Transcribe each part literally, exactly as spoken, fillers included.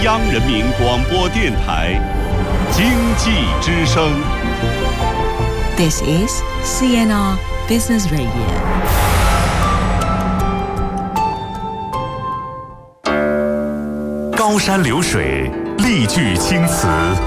央人民广播电台经济之声。 This is C N R Business Radio。 高山流水，丽句青词，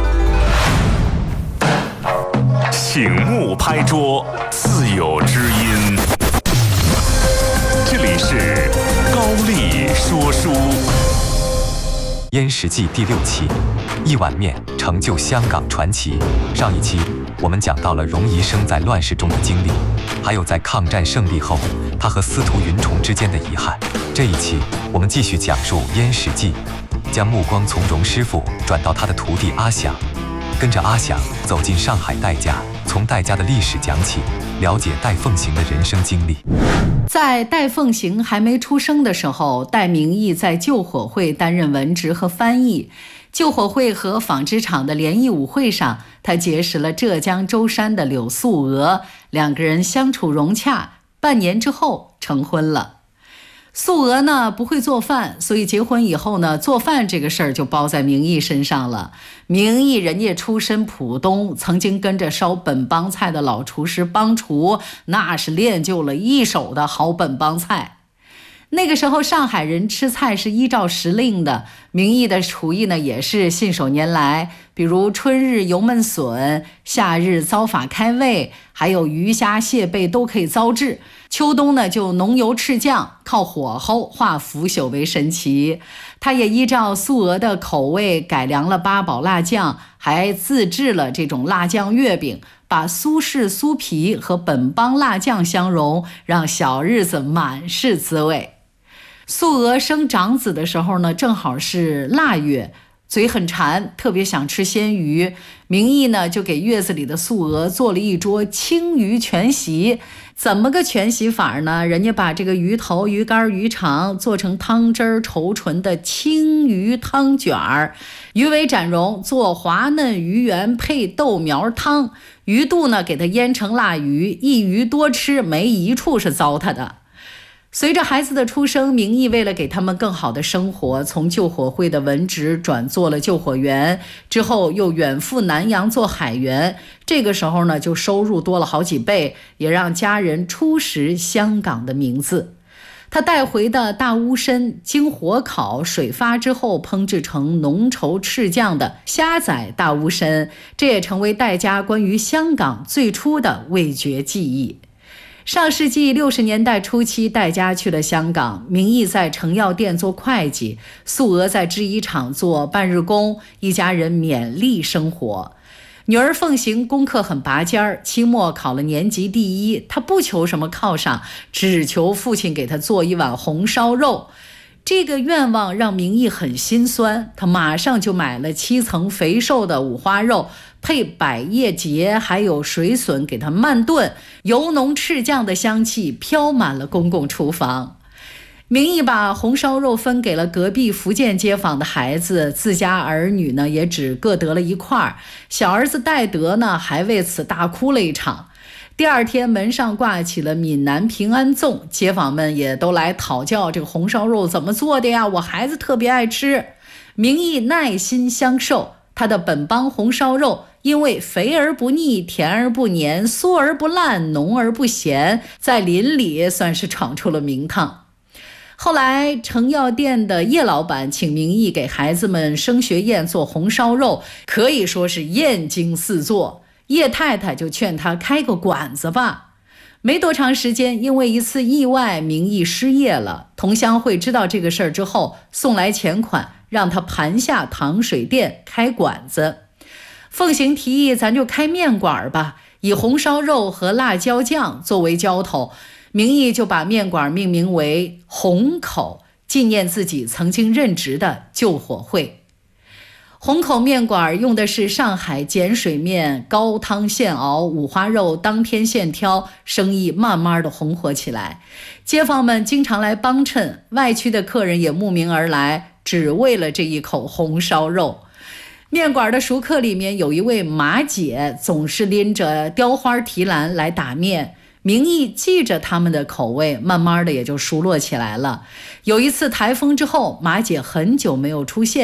醒目拍桌，自有知音。这里是高丽说书。 燕食记第六期，一碗面成就香港传奇。上一期我们讲到了荣夷生在乱世中的经历，还有在抗战胜利后他和司徒云崇之间的遗憾。这一期我们继续讲述燕食记，将目光从荣师傅转到他的徒弟阿祥，跟着阿祥走进上海戴家，从戴家的历史讲起，了解戴凤行的人生经历。 在戴凤行还没出生的时候，戴明义在救火会担任文职和翻译。救火会和纺织厂的联谊舞会上，他结识了浙江舟山的柳素娥，两个人相处融洽，半年之后成婚了。素娥呢不会做饭，所以结婚以后呢，做饭这个事儿就包在明义身上了。明义人家出身浦东，曾经跟着烧本帮菜的老厨师帮厨，那是练就了一手的好本帮菜。那个时候上海人吃菜是依照时令的，明义的厨艺呢也是信手拈来，比如春日油焖笋，夏日糟法开胃，还有鱼虾蟹贝都可以糟制。秋冬呢就浓油赤酱，靠火候化腐朽为神奇。他也依照素娥的口味改良了八宝辣酱，还自制了这种辣酱月饼，把苏式酥皮和本帮辣酱相融，让小日子满是滋味。素娥生长子的时候呢，正好是腊月，嘴很馋，特别想吃鲜鱼。明义呢就给月子里的素娥做了一桌青鱼全席。怎么个全席法呢？人家把这个鱼头、鱼干、鱼肠做成汤汁儿稠醇的青鱼汤卷儿，鱼尾斩蓉做滑嫩鱼圆配豆苗汤，鱼肚呢给它腌成腊鱼，一鱼多吃，没一处是糟蹋的。随着孩子的出生，明义为了给他们更好的生活，从救火会的文职转做了救火员，之后又远赴南洋做海员。这个时候呢，就收入多了好几倍，也让家人初识香港的名字。他带回的大乌参经火烤水发之后烹制成浓稠赤酱的虾仔大乌参，这也成为戴家关于香港最初的味觉记忆。上世纪六十年代初期，戴家去了香港，明义在成药店做会计，素娥在制衣厂做半日工，一家人勉力生活。女儿凤行功课很拔尖儿，期末考了年级第一，她不求什么犒赏，只求父亲给她做一碗红烧肉。这个愿望让明义很心酸，他马上就买了七层肥瘦的五花肉，配百叶结还有水笋给它慢炖，油浓赤酱的香气飘满了公共厨房。明义把红烧肉分给了隔壁福建街坊的孩子，自家儿女呢也只各得了一块，小儿子戴德呢还为此大哭了一场。第二天门上挂起了闽南平安粽，街坊们也都来讨教这个红烧肉怎么做的呀，我孩子特别爱吃。明义耐心相授，他的本帮红烧肉因为肥而不腻，甜而不黏，酥而不烂，浓而不咸，在邻里算是闯出了名堂。后来成药店的叶老板请明义给孩子们升学宴做红烧肉，可以说是艳惊四座。叶太太就劝他开个馆子吧。没多长时间，因为一次意外，明义失业了。同乡会知道这个事儿之后，送来钱款，让他盘下糖水店开馆子。凤行提议咱就开面馆吧，以红烧肉和辣椒酱作为浇头。明义就把面馆命名为虹口，纪念自己曾经任职的救火会。虹口面馆用的是上海碱水面，高汤现熬，五花肉当天现挑，生意慢慢的红火起来。街坊们经常来帮衬，外区的客人也慕名而来，只为了这一口红烧肉。面馆的熟客里面有一位马姐，总是拎着雕花提篮来打面。明义记着他们的口味，慢慢的也就熟络起来了。有一次台风之后，马姐很久没有出现，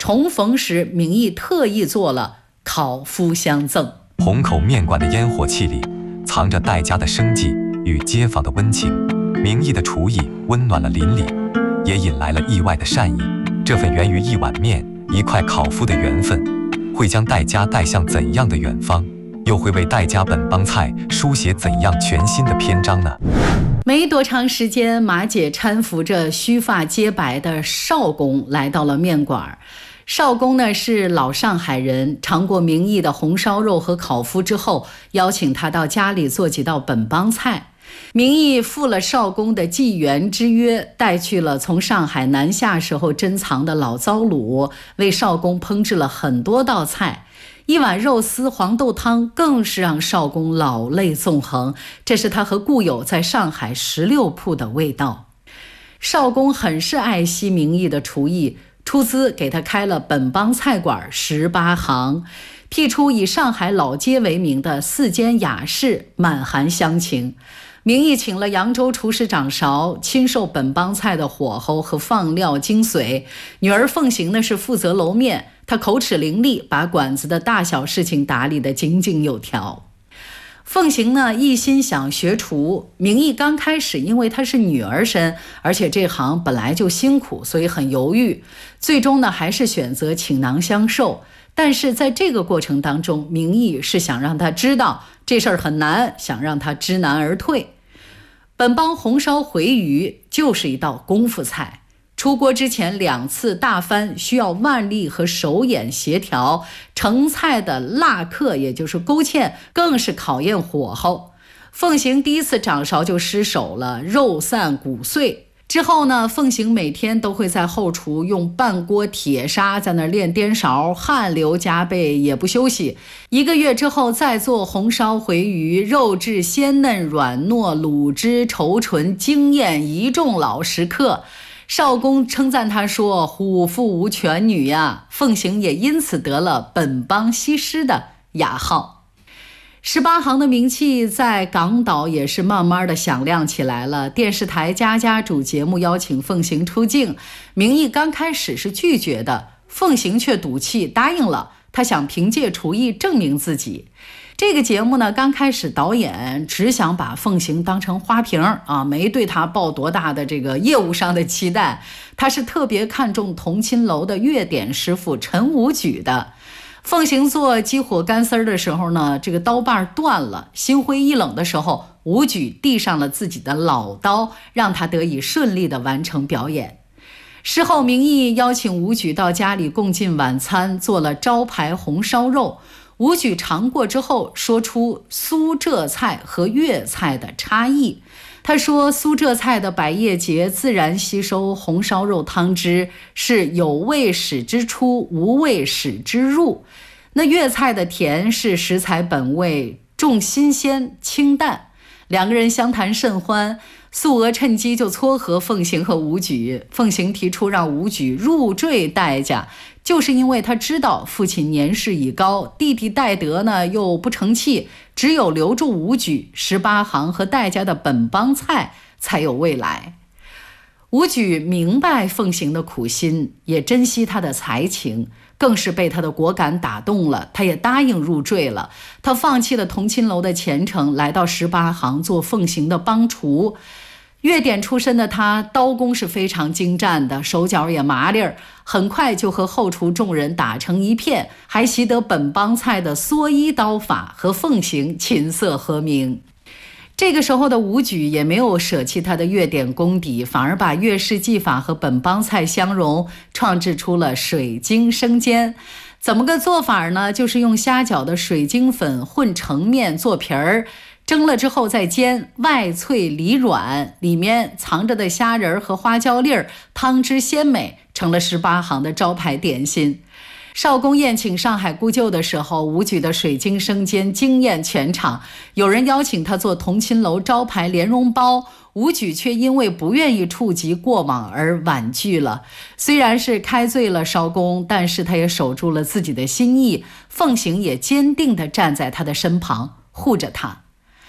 重逢时，明义特意做了烤麸相赠。 红口面馆的烟火气里，藏着戴家的生计与街坊的温情。明义的厨艺温暖了邻里，也引来了意外的善意。这份源于一碗面、一块烤麸的缘分，会将戴家带向怎样的远方？又会为戴家本帮菜书写怎样全新的篇章呢？ 没多长时间，马姐搀扶着须发皆白的少公来到了面馆。少公呢是老上海人，尝过明义的红烧肉和烤麸之后，邀请他到家里做几道本帮菜。明义赴了少公的纪元之约，带去了从上海南下时候珍藏的老糟卤，为少公烹制了很多道菜。一碗肉丝黄豆汤更是让少公老泪纵横，这是他和故友在上海十六铺的味道。少公很是爱惜明义的厨艺，出资给他开了本帮菜馆十八行，辟出以上海老街为名的四间雅室，满含乡情。明义请了扬州厨师掌勺，亲授本帮菜的火候和放料精髓。女儿凤行呢是负责楼面，她口齿伶俐，把馆子的大小事情打理得井井有条。凤行呢一心想学厨，明义刚开始因为她是女儿身，而且这行本来就辛苦，所以很犹豫，最终呢还是选择倾囊相授。但是在这个过程当中，明义是想让他知道这事儿很难，想让他知难而退。本帮红烧回鱼就是一道功夫菜，出锅之前两次大翻需要腕力和手眼协调，成菜的辣刻也就是勾芡更是考验火候。凤行第一次掌勺就失手了，肉散骨碎。之后呢，凤行每天都会在后厨用半锅铁砂在那练颠勺，汗流浃背也不休息。一个月之后再做红烧回鱼，肉质鲜嫩软糯，卤汁稠醇，惊艳一众老食客。少公称赞他说：“虎父无犬女呀！”凤行也因此得了本帮西施的雅号。十八行的名气在港岛也是慢慢的响亮起来了。电视台家家主节目邀请凤行出镜，明义刚开始是拒绝的，凤行却赌气答应了，他想凭借厨艺证明自己。这个节目呢，刚开始导演只想把凤行当成花瓶啊，没对他抱多大的这个业务上的期待。他是特别看重同亲楼的乐典师傅陈武举的。凤行做鸡火干丝的时候呢，这个刀把断了，心灰意冷的时候，武举递上了自己的老刀，让他得以顺利的完成表演。事后明义邀请武举到家里共进晚餐，做了招牌红烧肉。武举尝过之后，说出苏浙菜和粤菜的差异。他说苏浙菜的百叶结自然吸收红烧肉汤汁，是有味使之出，无味使之入。那粤菜的甜是食材本味，重新鲜清淡。两个人相谈甚欢，素娥趁机就撮合凤行和武举。凤行提出让武举入赘戴家，就是因为他知道父亲年事已高，弟弟戴德呢又不成器，只有留住武举，十八行和戴家的本帮菜才有未来。武举明白凤行的苦心，也珍惜他的才情，更是被他的果敢打动了，他也答应入赘了。他放弃了同亲楼的前程，来到十八行做凤行的帮厨。粤典出身的他，刀工是非常精湛的，手脚也麻利儿，很快就和后厨众人打成一片，还习得本帮菜的蓑衣刀法，和凤行琴瑟和鸣。这个时候的武举也没有舍弃他的粤典功底，反而把粤式技法和本帮菜相融，创制出了水晶生煎。怎么个做法呢？就是用虾饺的水晶粉混成面做皮儿，蒸了之后再煎，外脆里软，里面藏着的虾仁和花椒粒儿，汤汁鲜美，成了十八行的招牌点心。少公宴请上海故旧的时候，武举的水晶生煎惊艳全场。有人邀请他做同亲楼招牌莲蓉包，武举却因为不愿意触及过往而婉拒了。虽然是开罪了少公，但是他也守住了自己的心意。凤行也坚定地站在他的身旁，护着他。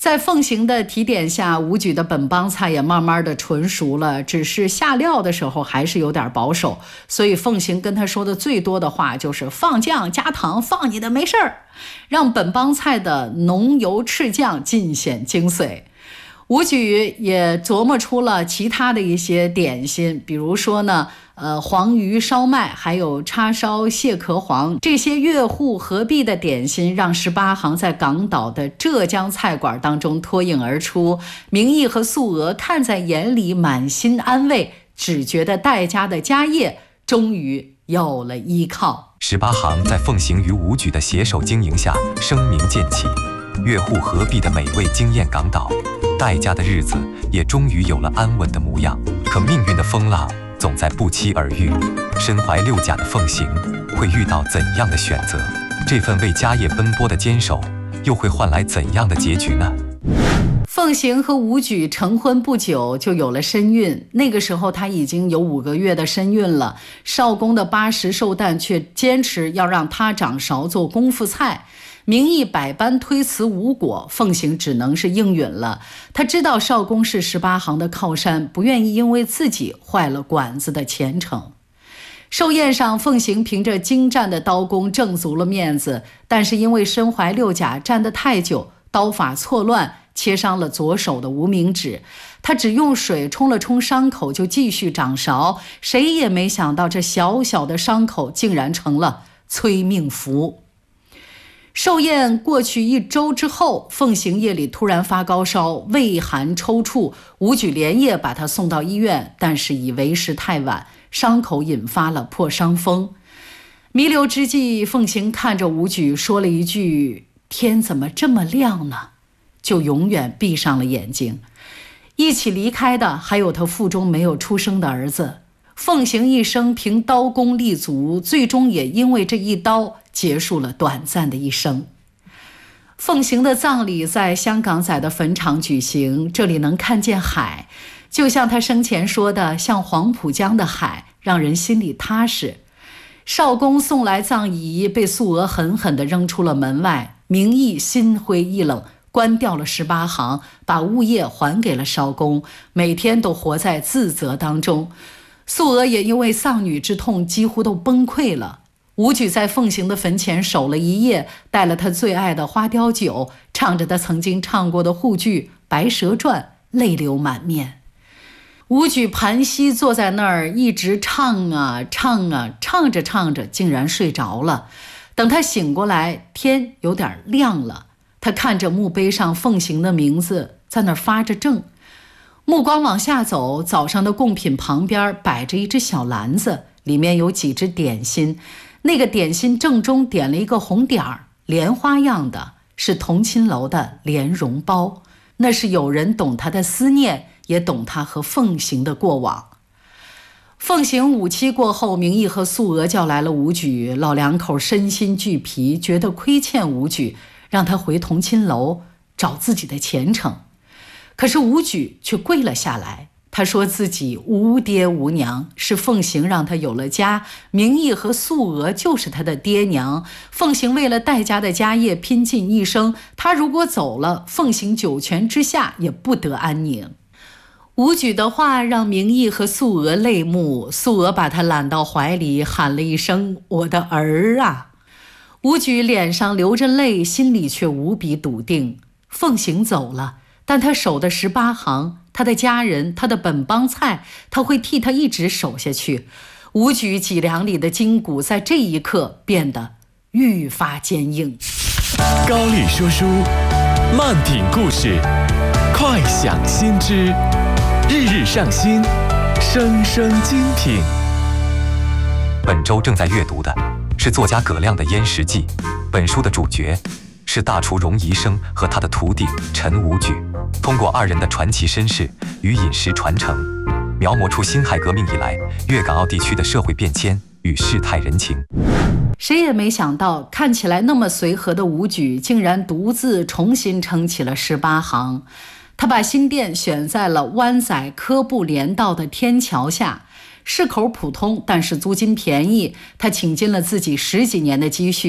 在奉行的提点下，武举的本帮菜也慢慢的纯熟了，只是下料的时候还是有点保守，所以奉行跟他说的最多的话就是放酱加糖，放你的没事儿，让本帮菜的浓油赤酱尽显精髓。武举也琢磨出了其他的一些点心，比如说呢，呃，黄鱼烧麦，还有叉烧蟹壳黄，这些粤沪合璧的点心，让十八行在港岛的浙江菜馆当中脱颖而出。明义和素娥看在眼里，满心安慰，只觉得戴家的家业终于有了依靠。 十八行在奉行与武举的携手经营下，声名渐起，粤沪合璧的美味惊艳港岛。戴家的日子也终于有了安稳的模样。可命运的风浪总在不期而遇，身怀六甲的奉行会遇到怎样的选择？这份为家业奔波的坚守，又会换来怎样的结局呢？ 奉行和武举成婚不久就有了身孕，那个时候他已经有五个月的身孕了。少公的八十寿诞却坚持要让他掌勺做功夫菜，明义百般推辞无果，奉行只能是应允了。他知道少公是十八行的靠山，不愿意因为自己坏了馆子的前程。寿宴上，奉行凭着精湛的刀工挣足了面子，但是因为身怀六甲站得太久，刀法错乱，切伤了左手的无名指。他只用水冲了冲伤口，就继续掌勺。谁也没想到，这小小的伤口竟然成了催命符。寿宴过去一周之后，奉行夜里突然发高烧，畏寒抽搐，武举连夜把他送到医院，但是已为时太晚，伤口引发了破伤风。弥留之际，奉行看着武举说了一句：天怎么这么亮呢？就永远闭上了眼睛。一起离开的还有他腹中没有出生的儿子。奉行一生凭刀工立足，最终也因为这一刀结束了短暂的一生。奉行的葬礼在香港仔的坟场举行，这里能看见海，就像他生前说的，像黄浦江的海，让人心里踏实。少公送来葬仪，被素娥狠狠地扔出了门外，明义心灰意冷，关掉了十八行，把物业还给了少公，每天都活在自责当中。素娥也因为丧女之痛几乎都崩溃了。武举在奉行的坟前守了一夜，带了他最爱的花雕酒，唱着他曾经唱过的沪剧《白蛇传》，泪流满面。武举盘膝坐在那儿，一直唱啊唱啊，唱着唱着竟然睡着了。等他醒过来，天有点亮了，他看着墓碑上奉行的名字在那儿发着怔，目光往下走，早上的贡品旁边摆着一只小篮子，里面有几只点心，那个点心正中点了一个红点儿，莲花样的，是同亲楼的莲蓉包。那是有人懂他的思念，也懂他和奉行的过往。奉行五期过后，明义和素娥叫来了武举，老两口身心俱疲，觉得亏欠武举，让他回同亲楼找自己的前程。可是武举却跪了下来，他说自己无爹无娘，是奉行让他有了家，明义和素娥就是他的爹娘。奉行为了戴家的家业拼尽一生，他如果走了，奉行九泉之下也不得安宁。武举的话让明义和素娥泪目，素娥把他揽到怀里，喊了一声：我的儿啊！武举脸上流着泪，心里却无比笃定。奉行走了，但他守的十八行，他的家人，他的本帮菜，他会替他一直守下去。武举脊梁里的筋骨在这一刻变得愈发坚硬。 高丽说书，慢品故事，快享新知，日日上新，声声精品。 本周正在阅读的是作家葛亮的《燕食记》，本书的主角是大厨荣宜生和他的徒弟陈武举，通过二人的传奇身世与饮食传承，描摹出辛亥革命以来粤港澳地区的社会变迁与世态人情。 谁也没想到，看起来那么随和的武举，竟然独自重新撑起了十八行。他把新店选在了湾仔科布连道的天桥下，市口普通，但是租金便宜。他倾尽了自己十几年的积蓄，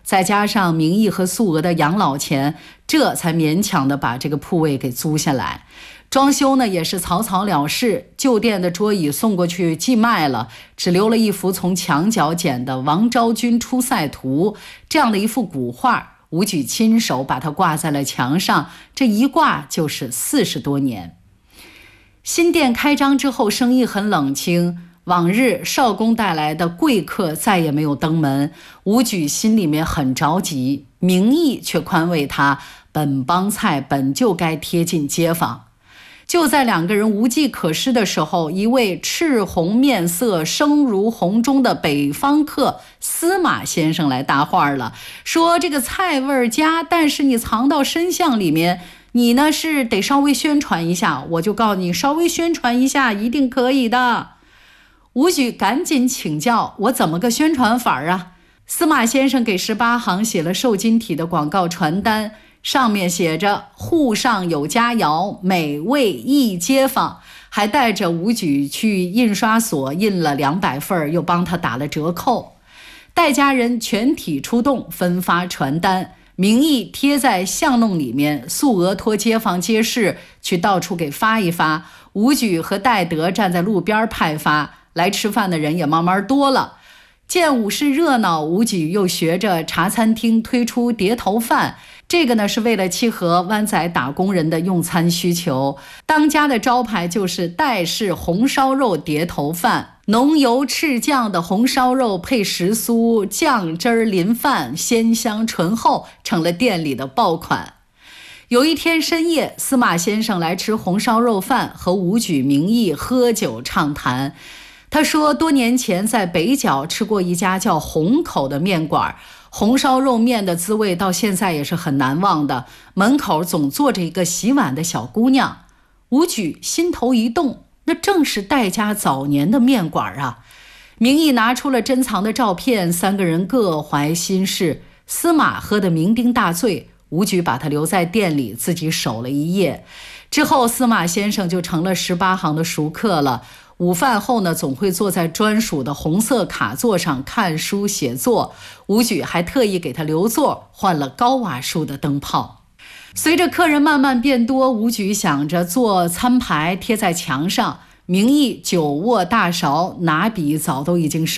再加上名义和素娥的养老钱，这才勉强的把这个铺位给租下来。装修呢也是草草了事，旧店的桌椅送过去寄卖了，只留了一幅从墙角捡的王昭君出塞图这样的一幅古画，武举亲手把它挂在了墙上，这一挂就是四十多年。新店开张之后，生意很冷清，往日少公带来的贵客再也没有登门，武举心里面很着急，名义却宽慰他，本帮菜本就该贴近街坊。就在两个人无计可施的时候，一位赤红面色声如洪钟的北方客司马先生来搭话了，说这个菜味佳，但是你藏到深巷里面，你呢是得稍微宣传一下。我就告诉你，稍微宣传一下一定可以的。武举赶紧请教，我怎么个宣传法啊？司马先生给十八行写了瘦金体的广告传单，上面写着沪上有佳肴，美味益街坊，还带着武举去印刷所印了两百份，又帮他打了折扣。带家人全体出动，分发传单，名义贴在巷弄里面，素娥托街坊街市去到处给发一发，武举和戴德站在路边派发，来吃饭的人也慢慢多了。见武士热闹，武举又学着茶餐厅推出碟头饭，这个呢是为了契合湾仔打工人的用餐需求。当家的招牌就是戴氏红烧肉碟头饭，浓油赤酱的红烧肉配时酥，酱汁淋饭，鲜香醇厚，成了店里的爆款。有一天深夜，司马先生来吃红烧肉饭，和武举名义喝酒畅谈。他说多年前在北角吃过一家叫虹口的面馆，红烧肉面的滋味到现在也是很难忘的，门口总坐着一个洗碗的小姑娘。武举心头一动，那正是戴家早年的面馆啊。名义拿出了珍藏的照片，三个人各怀心事。司马喝得酩酊大醉，武举把他留在店里，自己守了一夜。之后司马先生就成了十八行的熟客了。午饭后呢，总会坐在专属的红色卡座上看书写作，武举还特意给他留座，换了高瓦数的灯泡。随着客人慢慢变多，武举想着做餐牌贴在墙上，名义酒卧大勺，拿笔早都已经是